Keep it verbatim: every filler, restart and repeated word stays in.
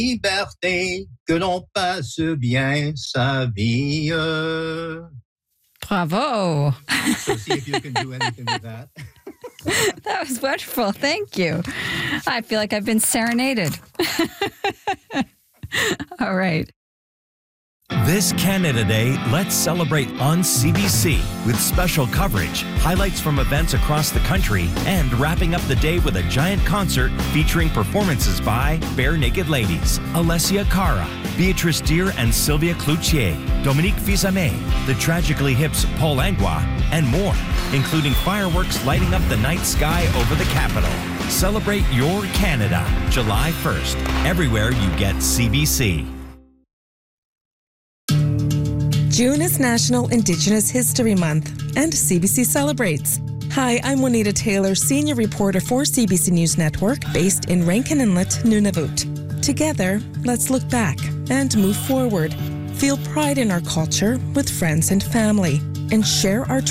liberté, que l'on passe bien sa vie. Bravo. So see if you can do anything with that. That was wonderful. Thank you. I feel like I've been serenaded. All right. This Canada Day, let's celebrate on C B C with special coverage, highlights from events across the country, and wrapping up the day with a giant concert featuring performances by Bare Naked Ladies, Alessia Cara, Beatrice Deer and Sylvia Cloutier, Dominique Fils-Aimé, the Tragically Hip's Paul Langlois, and more, including fireworks lighting up the night sky over the capital. Celebrate your Canada, July first, everywhere you get C B C. June is National Indigenous History Month, and C B C celebrates. Hi, I'm Juanita Taylor, senior reporter for C B C News Network, based in Rankin Inlet, Nunavut. Together, let's look back and move forward. Feel pride in our culture with friends and family, and share our